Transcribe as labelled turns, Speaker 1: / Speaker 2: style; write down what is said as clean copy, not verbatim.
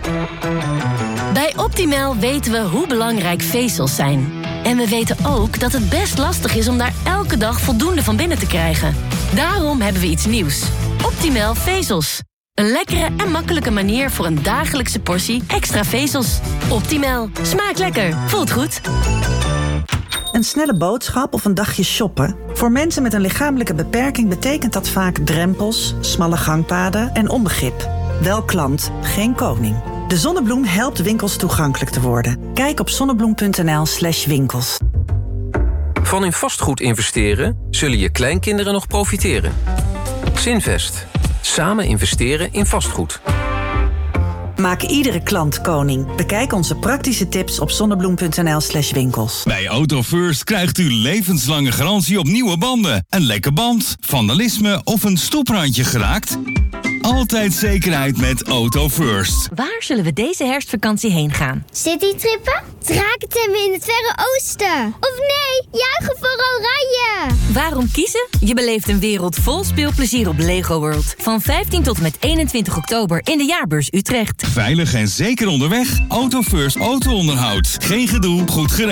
Speaker 1: Bij Optimal weten we hoe belangrijk vezels zijn. En we weten ook dat het best lastig is om daar elke dag voldoende van binnen te krijgen. Daarom hebben we iets nieuws. Optimal vezels. Een lekkere en makkelijke manier voor een dagelijkse portie extra vezels. Optimal. Smaakt lekker. Voelt goed.
Speaker 2: Een snelle boodschap of een dagje shoppen? Voor mensen met een lichamelijke beperking betekent dat vaak drempels, smalle gangpaden en onbegrip. Wel klant, geen koning. De Zonnebloem helpt winkels toegankelijk te worden. Kijk op zonnebloem.nl/winkels.
Speaker 3: Van in vastgoed investeren zullen je kleinkinderen nog profiteren. Zinvest. Samen investeren in vastgoed.
Speaker 2: Maak iedere klant koning. Bekijk onze praktische tips op zonnebloem.nl/winkels.
Speaker 4: Bij AutoFirst krijgt u levenslange garantie op nieuwe banden. Een lekke band, vandalisme of een stoeprandje geraakt? Altijd zekerheid met AutoFirst.
Speaker 5: Waar zullen we deze herfstvakantie heen gaan?
Speaker 6: Citytrippen? Drakentemmen in het Verre Oosten? Of nee, juichen voor Oranje!
Speaker 5: Waarom kiezen? Je beleeft een wereld vol speelplezier op Lego World. Van 15 tot en met 21 oktober in de Jaarbeurs Utrecht.
Speaker 4: Veilig en zeker onderweg. AutoFirst auto-onderhoud. Geen gedoe, goed geregeld.